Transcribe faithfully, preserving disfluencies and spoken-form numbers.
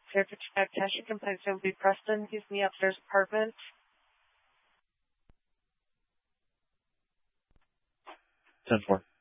Clear for check. Cash you can place will be Preston. He's in the upstairs apartment. ten four.